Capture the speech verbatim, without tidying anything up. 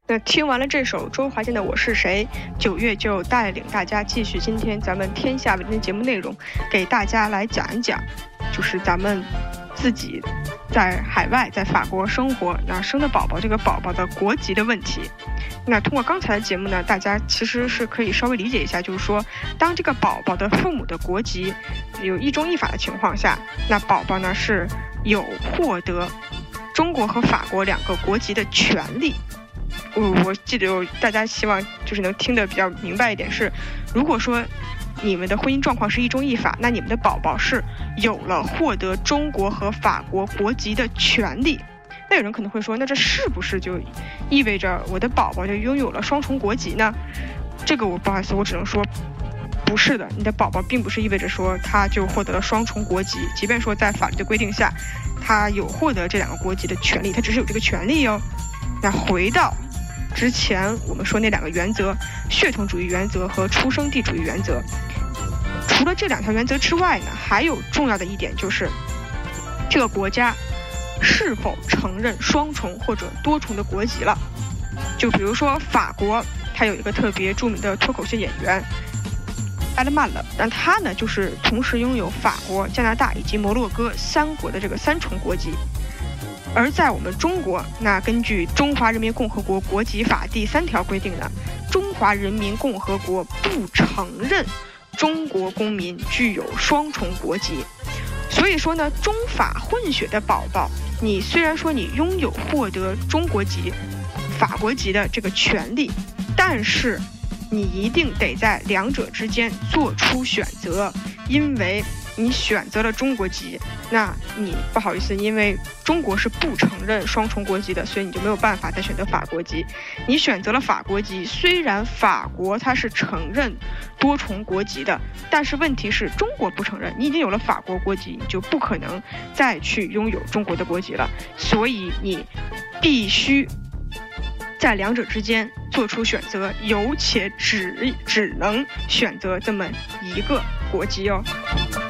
那听完了这首周华健的《我是谁》，九月就带领大家继续今天咱们天下文的节目内容，给大家来讲一讲，就是咱们自己在海外在法国生活，那生的宝宝这个宝宝的国籍的问题。那通过刚才的节目呢，大家其实是可以稍微理解一下，就是说当这个宝宝的父母的国籍有一中一法的情况下，那宝宝呢是有获得中国和法国两个国籍的权利。我我记得有大家希望就是能听得比较明白一点是，如果说你们的婚姻状况是一中一法，那你们的宝宝是有了获得中国和法国国籍的权利。那有人可能会说，那这是不是就意味着我的宝宝就拥有了双重国籍呢？这个我不好意思，我只能说不是的，你的宝宝并不是意味着说他就获得了双重国籍，即便说在法律的规定下他有获得这两个国籍的权利，他只是有这个权利哦。那回到之前我们说那两个原则，血统主义原则和出生地主义原则，除了这两条原则之外呢，还有重要的一点就是这个国家是否承认双重或者多重的国籍了。就比如说法国，它有一个特别著名的脱口秀演员埃勒曼了，但他呢就是同时拥有法国、加拿大以及摩洛哥三国的这个三重国籍。而在我们中国，那根据《中华人民共和国国籍法》第三条规定呢，中华人民共和国不承认中国公民具有双重国籍。所以说呢，中法混血的宝宝，你虽然说你拥有获得中国籍、法国籍的这个权利，但是你一定得在两者之间做出选择，因为你选择了中国籍，那你不好意思，因为中国是不承认双重国籍的，所以你就没有办法再选择法国籍。你选择了法国籍，虽然法国它是承认多重国籍的，但是问题是中国不承认，你已经有了法国国籍，你就不可能再去拥有中国的国籍了，所以你必须在两者之间做出选择，有且只只能选择这么一个国籍哦。